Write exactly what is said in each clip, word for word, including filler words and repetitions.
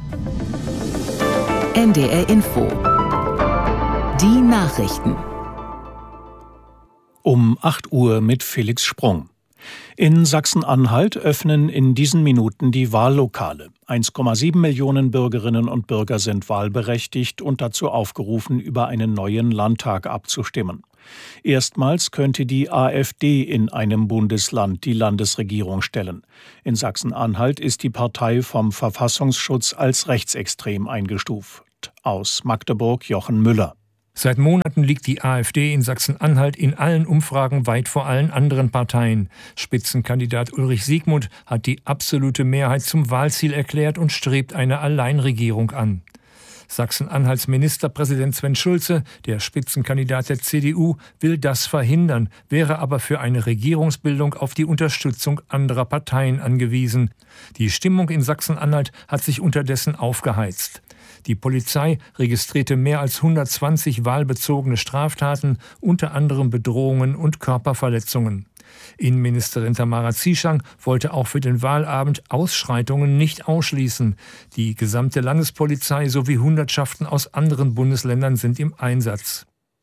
N D R Info. Die Nachrichten. Um acht Uhr mit Felix Sprung. In Sachsen-Anhalt öffnen in diesen Minuten die Wahllokale. eins Komma sieben Millionen Bürgerinnen und Bürger sind wahlberechtigt und dazu aufgerufen, über einen neuen Landtag abzustimmen. Erstmals könnte die AfD in einem Bundesland die Landesregierung stellen. In Sachsen-Anhalt ist die Partei vom Verfassungsschutz als rechtsextrem eingestuft. Aus Magdeburg Jochen Müller. Seit Monaten liegt die AfD in Sachsen-Anhalt in allen Umfragen weit vor allen anderen Parteien. Spitzenkandidat Ulrich Siegmund hat die absolute Mehrheit zum Wahlziel erklärt und strebt eine Alleinregierung an. Sachsen-Anhalts Ministerpräsident Sven Schulze, der Spitzenkandidat der C D U, will das verhindern, wäre aber für eine Regierungsbildung auf die Unterstützung anderer Parteien angewiesen. Die Stimmung in Sachsen-Anhalt hat sich unterdessen aufgeheizt. Die Polizei registrierte mehr als hundertzwanzig wahlbezogene Straftaten, unter anderem Bedrohungen und Körperverletzungen. Innenministerin Tamara Zieschang wollte auch für den Wahlabend Ausschreitungen nicht ausschließen. Die gesamte Landespolizei sowie Hundertschaften aus anderen Bundesländern sind im Einsatz.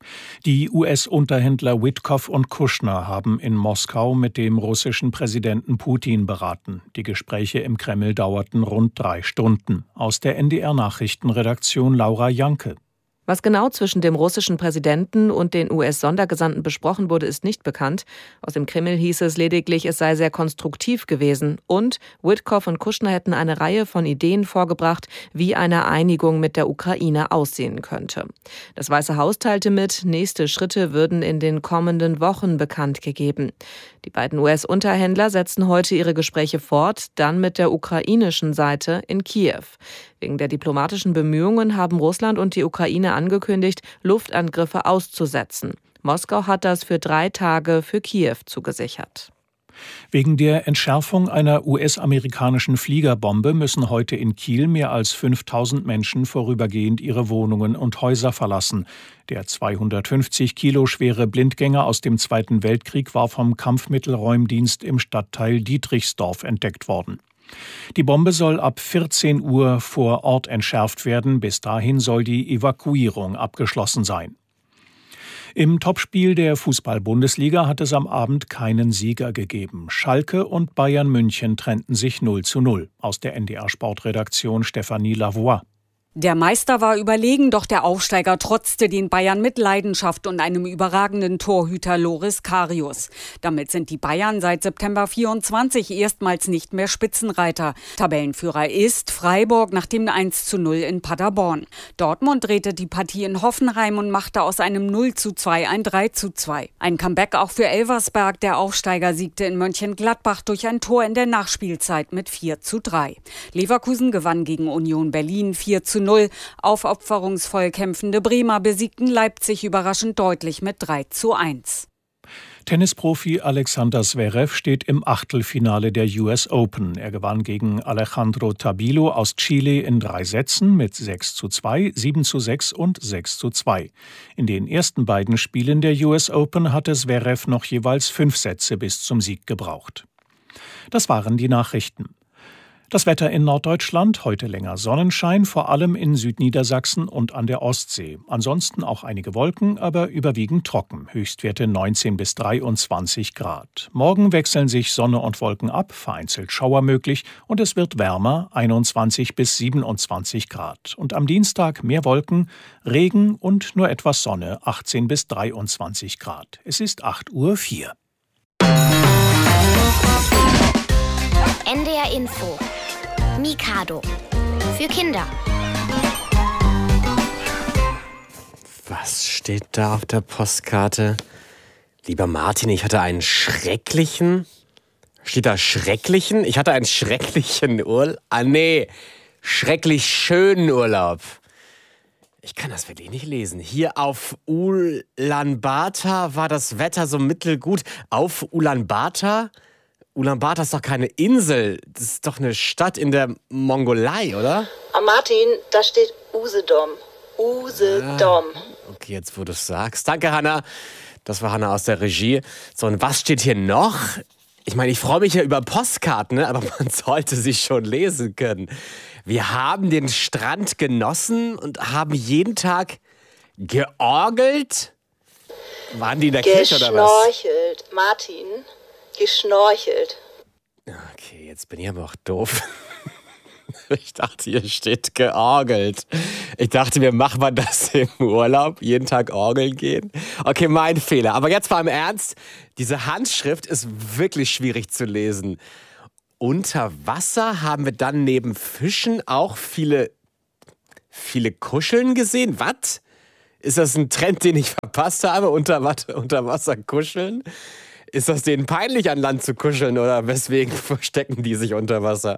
Die U S-Unterhändler Witkoff und Kushner haben in Moskau mit dem russischen Präsidenten Putin beraten. Die Gespräche im Kreml dauerten rund drei Stunden. Aus der N D R-Nachrichtenredaktion Laura Janke. Was genau zwischen dem russischen Präsidenten und den U S-Sondergesandten besprochen wurde, ist nicht bekannt. Aus dem Kreml hieß es lediglich, es sei sehr konstruktiv gewesen. Und Witkoff und Kushner hätten eine Reihe von Ideen vorgebracht, wie eine Einigung mit der Ukraine aussehen könnte. Das Weiße Haus teilte mit, nächste Schritte würden in den kommenden Wochen bekannt gegeben. Die beiden U S-Unterhändler setzen heute ihre Gespräche fort, dann mit der ukrainischen Seite in Kiew. Wegen der diplomatischen Bemühungen haben Russland und die Ukraine angekündigt, Luftangriffe auszusetzen. Moskau hat das für drei Tage für Kiew zugesichert. Wegen der Entschärfung einer U S-amerikanischen Fliegerbombe müssen heute in Kiel mehr als fünftausend Menschen vorübergehend ihre Wohnungen und Häuser verlassen. Der zweihundertfünfzig Kilo schwere Blindgänger aus dem Zweiten Weltkrieg war vom Kampfmittelräumdienst im Stadtteil Dietrichsdorf entdeckt worden. Die Bombe soll ab vierzehn Uhr vor Ort entschärft werden. Bis dahin soll die Evakuierung abgeschlossen sein. Im Topspiel der Fußball-Bundesliga hat es am Abend keinen Sieger gegeben. Schalke und Bayern München trennten sich null zu null. Aus der N D R-Sportredaktion Stefanie Lavoie. Der Meister war überlegen, doch der Aufsteiger trotzte den Bayern mit Leidenschaft und einem überragenden Torhüter Loris Karius. Damit sind die Bayern seit September vierundzwanzig erstmals nicht mehr Spitzenreiter. Tabellenführer ist Freiburg nach dem eins zu null in Paderborn. Dortmund drehte die Partie in Hoffenheim und machte aus einem null zu zwei ein drei zu zwei. Ein Comeback auch für Elversberg. Der Aufsteiger siegte in Mönchengladbach durch ein Tor in der Nachspielzeit mit vier zu drei. Leverkusen gewann gegen Union Berlin vier zu null. Aufopferungsvoll kämpfende Bremer besiegten Leipzig überraschend deutlich mit drei zu eins. Tennisprofi Alexander Zverev steht im Achtelfinale der U S Open. Er gewann gegen Alejandro Tabilo aus Chile in drei Sätzen mit sechs zu zwei, sieben zu sechs und sechs zu zwei. In den ersten beiden Spielen der U S Open hatte Zverev noch jeweils fünf Sätze bis zum Sieg gebraucht. Das waren die Nachrichten. Das Wetter in Norddeutschland, heute länger Sonnenschein, vor allem in Südniedersachsen und an der Ostsee. Ansonsten auch einige Wolken, aber überwiegend trocken. Höchstwerte neunzehn bis dreiundzwanzig Grad. Morgen wechseln sich Sonne und Wolken ab, vereinzelt Schauer möglich und es wird wärmer, einundzwanzig bis siebenundzwanzig Grad. Und am Dienstag mehr Wolken, Regen und nur etwas Sonne, achtzehn bis dreiundzwanzig Grad. Es ist acht Uhr vier. N D R Info. Mikado. Für Kinder. Was steht da auf der Postkarte? Lieber Martin, ich hatte einen schrecklichen... Steht da schrecklichen? Ich hatte einen schrecklichen Urlaub. Ah, nee. Schrecklich schönen Urlaub. Ich kann das wirklich nicht lesen. Hier auf Ulaanbaatar war das Wetter so mittelgut. Auf Ulaanbaatar? Ulaanbaatar ist doch keine Insel. Das ist doch eine Stadt in der Mongolei, oder? Ah, Martin, da steht Usedom. Usedom. Ah, okay, jetzt wo du es sagst. Danke, Hanna. Das war Hanna aus der Regie. So, und was steht hier noch? Ich meine, ich freue mich ja über Postkarten, ne? Aber man sollte sie schon lesen können. Wir haben den Strand genossen und haben jeden Tag georgelt. Waren die in der Kirche oder was? Geschnorchelt, Martin. Geschnorchelt. Okay, jetzt bin ich aber auch doof. Ich dachte, hier steht georgelt. Ich dachte, wir machen wir das im Urlaub, jeden Tag orgeln gehen. Okay, mein Fehler. Aber jetzt mal im Ernst, diese Handschrift ist wirklich schwierig zu lesen. Unter Wasser haben wir dann neben Fischen auch viele, viele Kuscheln gesehen. Was? Ist das ein Trend, den ich verpasst habe? Unter, unter Wasser kuscheln? Ist das denen peinlich, an Land zu kuscheln oder weswegen verstecken die sich unter Wasser?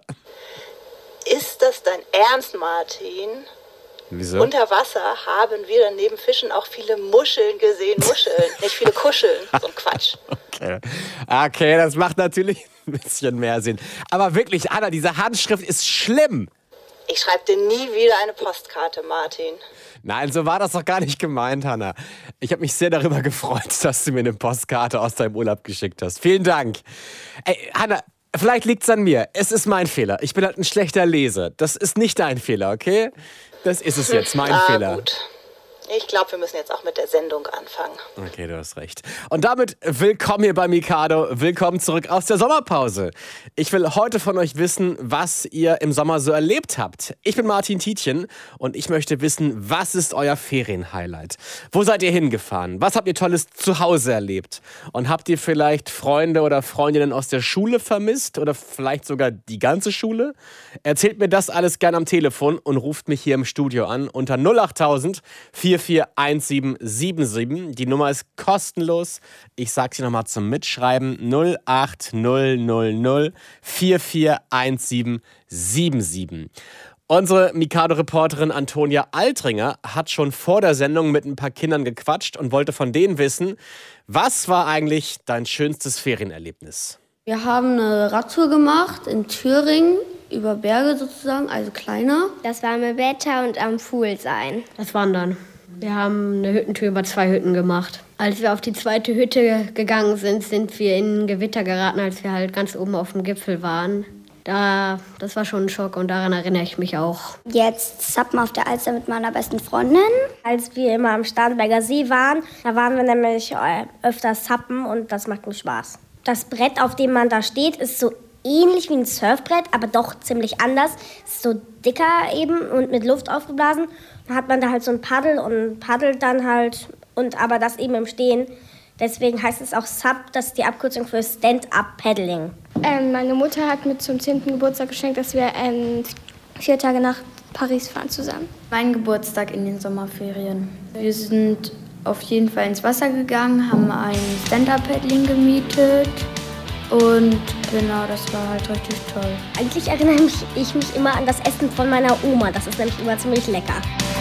Ist das dein Ernst, Martin? Wieso? Unter Wasser haben wir dann neben Fischen auch viele Muscheln gesehen. Muscheln, nicht viele Kuscheln. So ein Quatsch. Okay. Okay, das macht natürlich ein bisschen mehr Sinn. Aber wirklich, Anna, diese Handschrift ist schlimm. Ich schreibe dir nie wieder eine Postkarte, Martin. Nein, so war das doch gar nicht gemeint, Hanna. Ich habe mich sehr darüber gefreut, dass du mir eine Postkarte aus deinem Urlaub geschickt hast. Vielen Dank. Ey, Hanna, vielleicht liegt's an mir. Es ist mein Fehler. Ich bin halt ein schlechter Leser. Das ist nicht dein Fehler, okay? Das ist es jetzt, mein ah, Fehler. Gut. Ich glaube, wir müssen jetzt auch mit der Sendung anfangen. Okay, du hast recht. Und damit willkommen hier bei Mikado. Willkommen zurück aus der Sommerpause. Ich will heute von euch wissen, was ihr im Sommer so erlebt habt. Ich bin Martin Tietjen und ich möchte wissen, was ist euer Ferienhighlight? Wo seid ihr hingefahren? Was habt ihr Tolles zu Hause erlebt? Und habt ihr vielleicht Freunde oder Freundinnen aus der Schule vermisst? Oder vielleicht sogar die ganze Schule? Erzählt mir das alles gerne am Telefon und ruft mich hier im Studio an unter null acht tausend vier vier eins sieben sieben sieben. Die Nummer ist kostenlos. Ich sage sie nochmal zum Mitschreiben. null acht null null null vier vier eins sieben sieben sieben. Unsere Mikado-Reporterin Antonia Altringer hat schon vor der Sendung mit ein paar Kindern gequatscht und wollte von denen wissen, was war eigentlich dein schönstes Ferienerlebnis? Wir haben eine Radtour gemacht in Thüringen, über Berge sozusagen, also kleiner. Das war mit Wetter und am Pool sein. Das Wandern. Wir haben eine Hüttentour über zwei Hütten gemacht. Als wir auf die zweite Hütte gegangen sind, sind wir in ein Gewitter geraten, als wir halt ganz oben auf dem Gipfel waren. Da, das war schon ein Schock und daran erinnere ich mich auch. Jetzt zappen auf der Alster mit meiner besten Freundin. Als wir immer am Starnberger See waren, da waren wir nämlich öfters zappen und das macht mir Spaß. Das Brett, auf dem man da steht, ist so ähnlich wie ein Surfbrett, aber doch ziemlich anders. Ist so dicker eben und mit Luft aufgeblasen. Dann hat man da halt so ein Paddel und paddelt dann halt, und aber das eben im Stehen. Deswegen heißt es auch S U P, das ist die Abkürzung für Stand-Up-Paddling. Ähm, meine Mutter hat mir zum zehnten Geburtstag geschenkt, dass wir ähm, vier Tage nach Paris fahren zusammen. Mein Geburtstag in den Sommerferien. Wir sind auf jeden Fall ins Wasser gegangen, haben ein Stand-Up-Paddling gemietet. Und genau, das war halt richtig toll. Eigentlich erinnere mich, ich mich immer an das Essen von meiner Oma. Das ist nämlich immer ziemlich lecker.